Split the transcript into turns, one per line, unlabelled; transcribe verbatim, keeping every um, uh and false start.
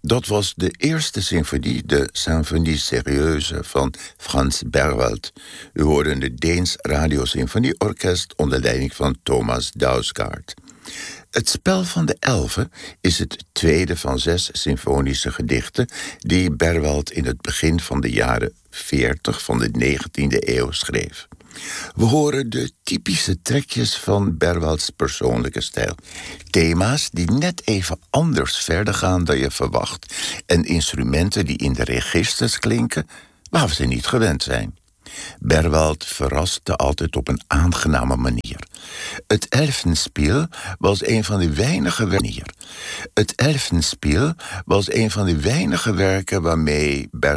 Dat was de eerste symfonie, de Symphonie Sérieuse van Frans Berwald. U hoorde de Deens Radiosymfonieorkest onder leiding van Thomas Dausgaard. Het Spel van de Elfen is het tweede van zes symfonische gedichten die Berwald in het begin van de jaren veertig van de negentiende eeuw schreef. We horen de typische trekjes van Berwalds persoonlijke stijl. Thema's die net even anders verder gaan dan je verwacht en instrumenten die in de registers klinken waar we ze niet gewend zijn. Berwald verraste altijd op een aangename manier. Het Elfenspiel was een van de weinige werken. Het Elfenspiel was een van de weinige werken waarmee Berwald